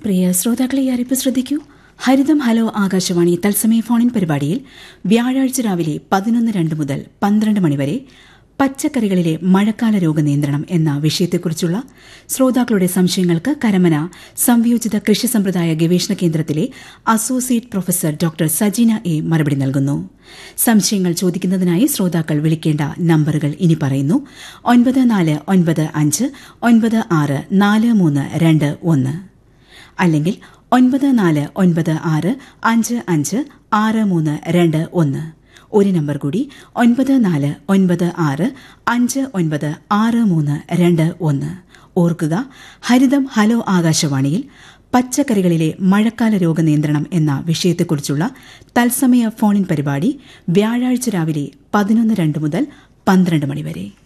പ്രിയ ശ്രോതാക്കളെ, ഈ അറിയിപ്പ് ശ്രദ്ധിക്കൂ. ഹരിതം ഹലോ ആകാശവാണി തത്സമയ ഫോണിൻ പരിപാടിയിൽ വ്യാഴാഴ്ച രാവിലെ 11:02 മുതൽ 12 മണിവരെ പച്ചക്കറികളിലെ മഴക്കാല രോഗനിയന്ത്രണം എന്ന വിഷയത്തെക്കുറിച്ചുള്ള ശ്രോതാക്കളുടെ സംശയങ്ങൾക്ക് കരമന സംയോജിത കൃഷി സമ്പ്രദായ ഗവേഷണ കേന്ദ്രത്തിലെ associate professor doctor Sajina A മറുപടി നൽകുന്നു. സംശയങ്ങൾ ചോദിക്കുന്നതിനായി ശ്രോതാക്കൾ വിളിക്കേണ്ട നമ്പറുകൾ ഇനി പറയുന്നു. 9496932321 അല്ലെങ്കിൽ 9496556321. ഒരു നമ്പർ കൂടി 9496596321. ഓർക്കുക, ഹരിതം ഹലോ ആകാശവാണിയിൽ പച്ചക്കറികളിലെ മഴക്കാല രോഗനിയന്ത്രണം എന്ന വിഷയത്തെക്കുറിച്ചുള്ള തത്സമയ ഫോണിൻ പരിപാടി വ്യാഴാഴ്ച രാവിലെ 11:02 മുതൽ 12 മണിവരെ.